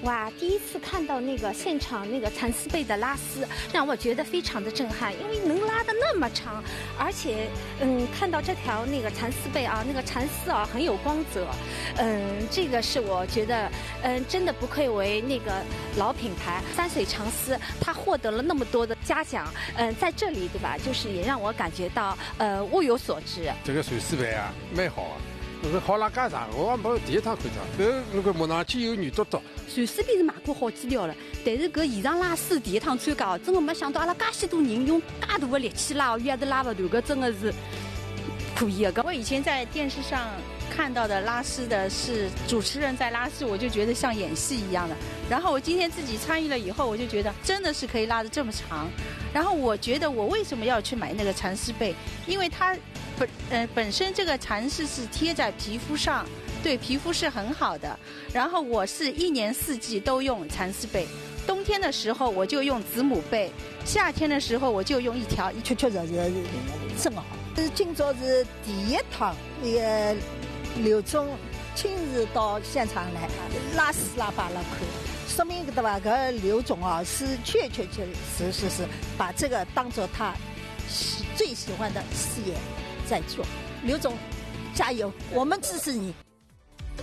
哇，第一次看到那个现场那个蚕丝被的拉丝，让我觉得非常的震撼，因为能拉得那么长，而且看到这条那个蚕丝被啊，那个蚕丝啊很有光泽，这个是我觉得真的不愧为那个老品牌三水长丝，它获得了那么多的嘉奖，在这里对吧？就是也让我感觉到物有所值。 这个蚕丝被啊，蛮好啊。那个好拉介长，我也没第一趟看到。那个摸上去有软嘟嘟。 蚕丝被是买过好几条了，但是搿现场拉丝第一趟参加，真的没想到阿拉介许多人用介大的力气拉，一直拉不断，搿真的是可以的。 我以前在电视上看到的拉丝的是主持人在拉丝，我就觉得像演戏一样的。然后我今天自己参与了以后，我就觉得真的是可以拉得这么长。然后我觉得我为什么要去买那个蚕丝被？因为它本身这个蚕丝是贴在皮肤上，对皮肤是很好的。然后我是1年4季都用蚕丝被，冬天的时候我就用子母被，夏天的时候我就用一条， 确实真好。今朝是第一趟，那个刘总亲自到现场来拉丝拉把拉看，说明对吧？搿刘总啊是确实把这个当做他最喜欢的事业在做。刘总，加油，我们支持你。